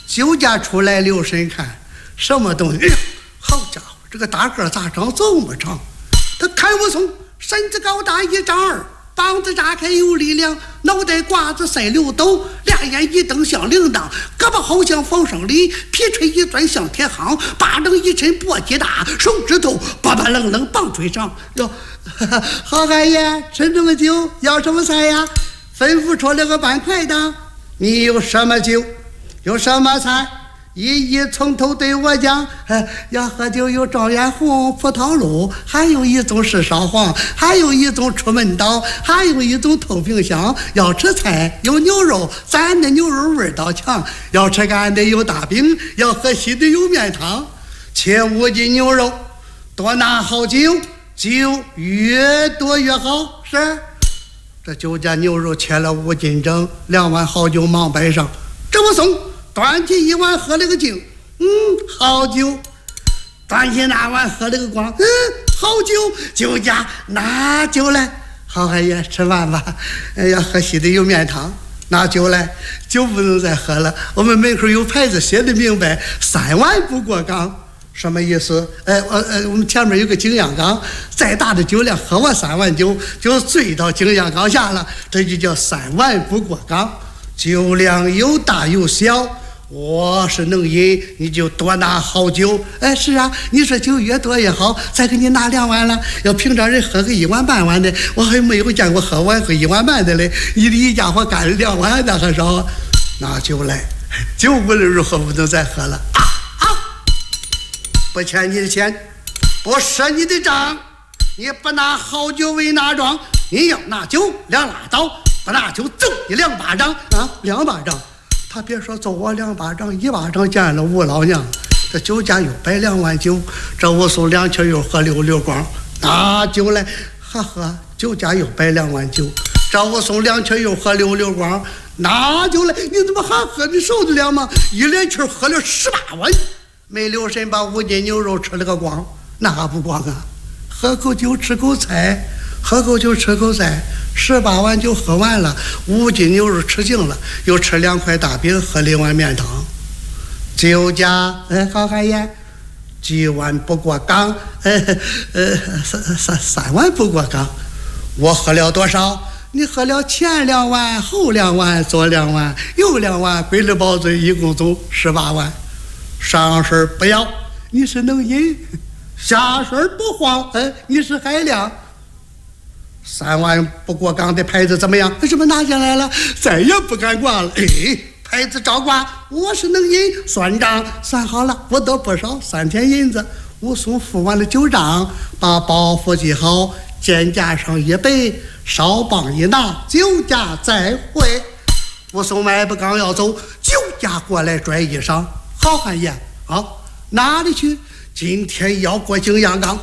酒家出来留神看，什么东西？好家伙，这个大个咋长这么长？他看武松身子高大1丈2，膀子炸开有力量，脑袋瓜子赛溜斗，两眼一瞪像铃铛，胳膊好像防生梨，皮锤一钻像铁夯，巴掌一抻簸箕大，手指头巴巴愣愣棒槌上。哟，好汉爷，吃这么酒，要什么菜呀？吩咐出了个半块的。你有什么酒？有什么菜？一一从头对我讲。要喝酒有状元红、葡萄露，还有一种是烧黄，还有一种出门刀，还有一种透冰香。要吃菜有牛肉，咱的牛肉味道强；要吃干的有大饼，要喝稀的有面汤。切5斤牛肉，多拿好酒，酒越多越好。是。这酒家牛肉切了5斤整，2碗好酒忙摆上。这武松端起1碗喝了个净，好酒。端起那碗喝了个光，好酒。酒家拿酒来，好汉爷吃饭吧。要喝稀的有面汤。拿酒来，酒不能再喝了。我们门口有牌子写的明白，3碗不过岗。什么意思？我们前面有个景阳冈，再大的酒量喝完3碗酒就醉到景阳冈下了，这就叫3碗不过岗。酒量有大有小，我是能饮，你就多拿好酒。是啊，你说酒越多越好，再给你拿2碗了。要平常人喝个1碗半碗的，我还没有见过喝完喝1碗半的嘞。你的一家伙干了2碗那还少。拿酒来，酒无论如何不能再喝了。不欠你的钱，不赊你的账。你不拿好酒为哪桩？你要拿酒2拉倒，不拿酒揍你2巴掌啊！2巴掌，他别说揍我2巴掌，1巴掌见了吴老娘。这酒家又摆2碗酒，这武松2气又喝溜光。拿酒来，喝，酒家又摆2碗酒，这武松2气又喝溜光。拿酒来，你怎么还喝？你受得了吗？一连气喝了18碗。没留神把5斤牛肉吃了个光，那还不光啊！喝口酒吃口菜，喝口酒吃口菜，18碗酒喝完了，5斤牛肉吃净了，又吃2块大饼，喝了1碗面汤。酒家好汉爷，9碗不过岗，3碗不过岗。我喝了多少？你喝了前2碗，后2碗，左2碗，右2碗，归了包嘴，一共总18碗。上身不要，你是能饮；下身不慌，你是海量。3碗不过岗的牌子怎么样？什么拿下来了？再也不敢挂了。牌子照挂，我是能饮。算账算好了，不得不少3天银子。武松付完了酒账，把包袱系好，肩架上一背，哨棒一拿，酒家再会。武松迈步刚要走，酒家过来拽衣裳。好汉爷啊，哪里去？今天要过景阳冈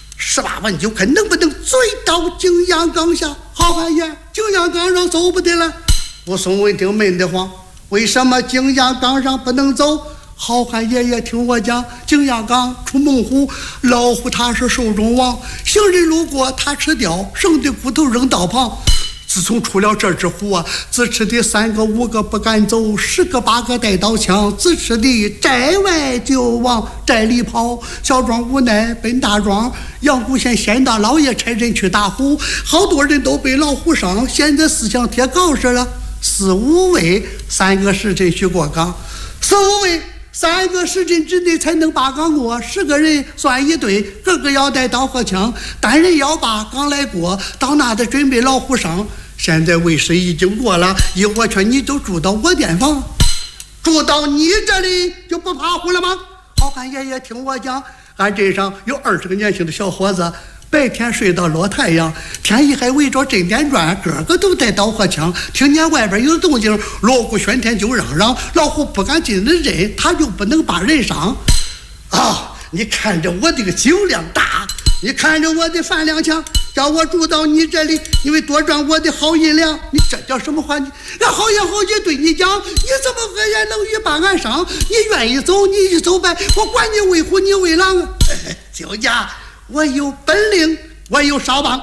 ，18碗酒，看能不能醉到景阳冈下。好汉爷，景阳冈上走不得了。武松闻听闷得慌，为什么景阳冈上不能走？好汉爷爷听我讲，景阳冈出猛虎，老虎他是兽中王，行人路过他吃掉，剩的骨头扔道旁。自从出了这只虎啊，自吃的3个5个不敢走，10个8个带刀枪，自吃的寨外就往寨里跑，小庄无奈奔大庄，阳谷县县大老爷差人去打虎，好多人都被老虎伤，现在思想贴告示了，4、5位3个时辰去过岗，4、5位3个时辰之内才能把岗过，10个人算一队，个个要带刀和枪，单人要把岗来过，到那的准备老虎伤。现在卫士已经过了，依我劝你就住到我店房，住到你这里就不怕虎了吗？好汉爷爷听我讲，俺镇上有20个年轻的小伙子，白天睡到落太阳，天一还围着镇店转，个个都带刀和枪，听见外边有动静，锣鼓喧天就嚷嚷，老虎不敢进的人，他就不能把人伤。你看着我这个酒量大，你看着我的饭量强，叫我住到你这里，因为多赚我的好银两，你这叫什么话？那好言好语对你讲，你怎么恶言冷语把俺伤？你愿意走你就走呗，我管你为虎你为狼啊！酒家，我有本领，我有哨棒，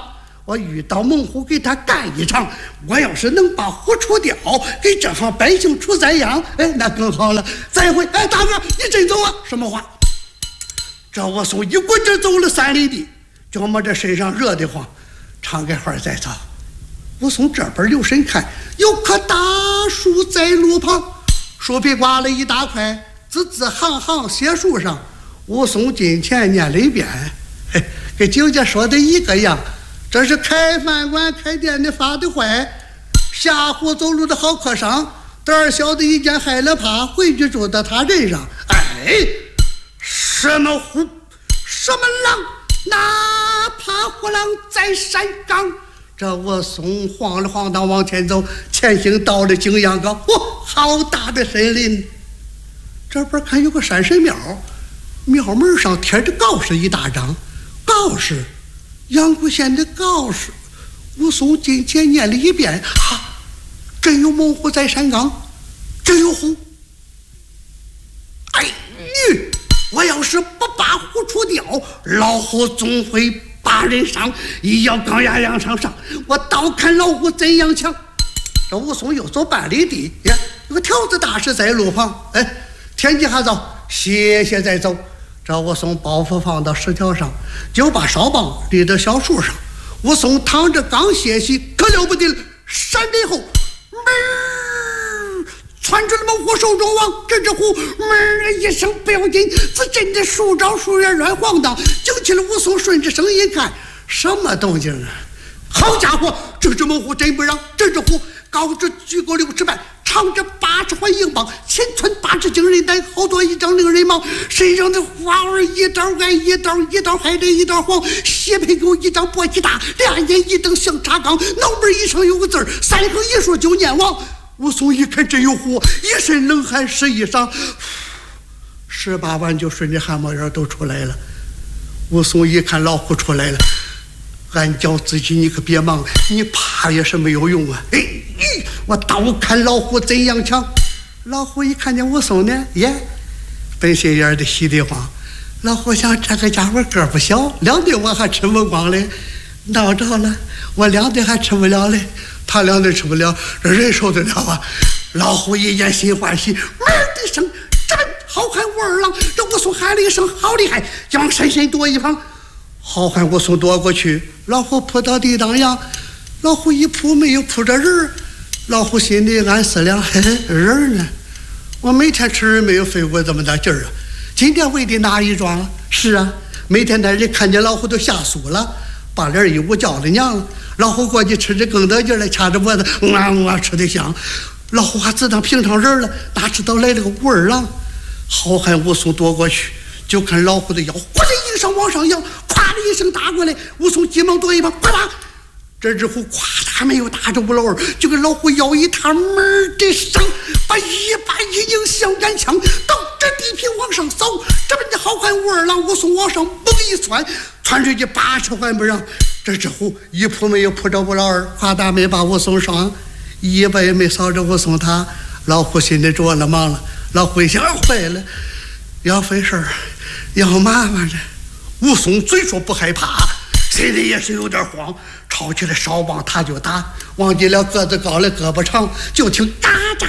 我遇到猛虎给他干一场，我要是能把虎除掉，给这行百姓除灾殃，哎，那更好了。再会，哎，大哥，你真走啊？什么话？这武松一滚就走了3里地，就我这身上热得慌，敞开花再走。武松这边留神看，有棵大树在路旁，树皮刮了一大块，字字行行写树上。武松近前念了一遍，嘿，跟警家说的一个样。这是开饭馆开店的发的坏，下户走路的好客商，胆儿小的一见害了怕，回去住到他人上。哎，什么虎，什么狼，哪怕虎狼在山岗。这武松晃了晃荡往前走，前行到了景阳冈。好大的森林！这边看有个山神庙，庙门上贴着告示一大张，告示阳谷县的告示。武松近前念了一遍，真有猛虎在山岗，真有虎！哎，我要是不把虎除掉，老虎总会把人伤。一咬钢牙往上上，我倒看老虎怎样强。这武松又走半里地，呀，有个条子大石在路旁。哎，天气还早，歇歇再走。这武松包袱放到石条上，就把哨棒立到小树上。武松躺着刚歇息，可了不得了，闪电后，窜出了猛虎手中王。这只虎一声不要紧，只震得树招树叶乱晃荡。惊起了武松，顺着声音看，什么动静啊？好家伙，这只猛虎真不让！这只虎高至举过60半，长着80环硬棒，前寸8尺惊人胆，好多一张令人忙。身上的花儿一道挨一道，一道海里一道黄，血配狗一张簸箕大，俩眼一瞪像茶缸，脑门以上有个字儿，3横一竖就念王。武松一看真有虎，一身冷汗湿衣裳，18万就顺着汗毛眼都出来了。武松一看老虎出来了，俺叫自己你可别忙，你怕也是没有用啊！哎，我倒看老虎怎样强。老虎一看见武松呢，耶，本心眼的喜得慌。老虎想这个家伙个不小，2顿我还吃不光嘞，闹着了，我2顿还吃不了嘞，他2顿吃不了，这人受得了啊？老虎一见心欢喜，门的声，战好汉武二郎。这武松喊了一声好厉害，就往深深躲一旁。好汉武松躲过去，老虎扑到地当阳，老虎一扑没有扑着人，老虎心里暗思量，嘿嘿，人呢？我每天吃人没有费过这么大劲儿啊，今天我得拿一桩。是啊，每天那人看见老虎都吓酥了，把脸一捂叫了娘了。老虎过去吃着更得劲来，掐着脖子，吃得香。老虎还自当平常人了，哪知道来了个武二郎。好汉武松躲过去，就看老虎的腰忽然一声往上扬，咵的一声打过来。武松急忙躲一旁，呱啦，这只虎咵嗒没有打着武老二，就跟老虎腰一踏，门的上把一把一拧像杆枪，倒着地皮往上扫。这边的好汉武二郎，武松往上猛一窜，窜出去80环不让。这只虎一扑没有扑着武老二，咵嗒没把武松伤，一把也没扫着武松他。老虎心里着了忙了，老虎一想坏了，要费事儿，要麻烦了。武松虽说不害怕，心里也是有点慌，抄起了哨棒他就打，忘记了个子高了胳膊长，就听哒